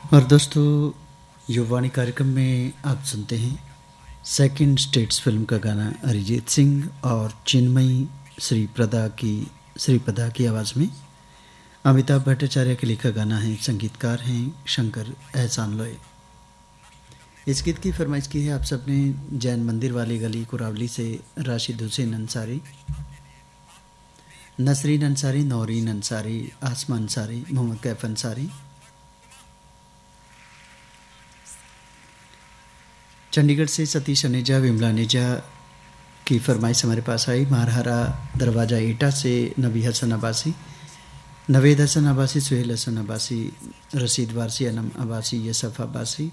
और दोस्तों, युवानी कार्यक्रम में आप सुनते हैं सेकंड स्टेट्स फिल्म का गाना अरिजीत सिंह और चिन्मयी श्रीप्रदा की आवाज़ में। अमिताभ भट्टाचार्य के लिखा गाना है, संगीतकार हैं शंकर एहसान लोई। इस गीत की फरमाइश की है आप सबने जैन मंदिर वाली गली कुरावली से राशिद हुसैन अंसारी, नसरीन अंसारी, नौरीन अंसारी, आसमा अंसारी, मोहम्मद कैफ अंसारी। चंडीगढ़ से सतीश अनेजा, विमला अनेजा की फरमाइश हमारे पास आई। मारहरा दरवाज़ा ईटा से नबी हसन अब्बासी, नवेद हसन अब्बासी, सुहेल हसन अब्बासी, रशीद वारसी, अनम अब्बासी, यसफ अब्बासी।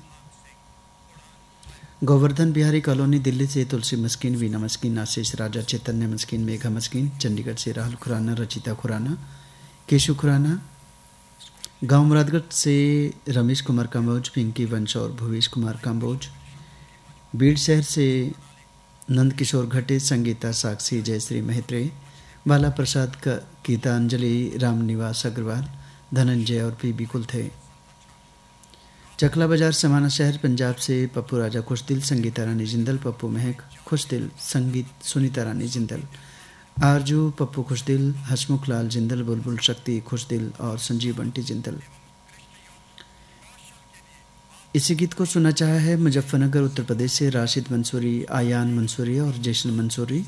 गोवर्धन बिहारी कॉलोनी दिल्ली से तुलसी मस्किन, वीना मस्किन, आशीष राजा, चैतन्य मस्किन, मेघा मस्किन। चंडीगढ़ से राहुल खुराना, रचिता खुराना, केशु खुराना। गांव मुरादगढ़ से रमेश कुमार काम्बोज, पिंकी वंश और भुवेश कुमार काम्बोज। बीड़ शहर से नंद किशोर घटे, संगीता साक्षी, जयश्री मेहत्रे, बाला प्रसाद का गीतांजलि, रामनिवास अग्रवाल, धनंजय और पी बिकुल थे। चकला बाजार समाना शहर पंजाब से पप्पू राजा खुशदिल, संगीता रानी जिंदल, पप्पू महक खुशदिल, संगीत सुनीता रानी जिंदल, आरजू पप्पू खुशदिल, हसमुख लाल जिंदल, बुलबुल शक्ति खुशदिल और संजीव बंटी जिंदल। इसी गीत को सुना चाहा है मुजफ्फरनगर उत्तर प्रदेश से राशिद मंसूरी, आयान मंसूरी और जैशन मंसूरी।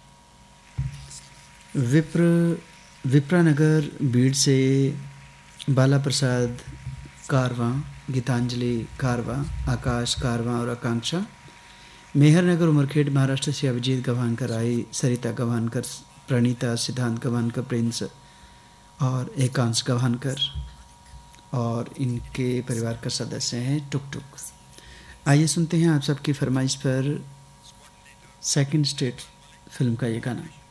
विप्रानगर बीड़ से बाला प्रसाद कारवां, गीतांजलि कारवां, आकाश कारवां और आकांक्षा। मेहर नगर उमरखेड़ महाराष्ट्र से अभिजीत गवानकर आई, सरिता गवानकर, प्रणीता, सिद्धांत गवानकर, प्रिंस और एकांश गवानकर और इनके परिवार का सदस्य हैं टुक टुक। आइए सुनते हैं आप सबकी फरमाइश पर सेकंड स्टेट फिल्म का ये गाना।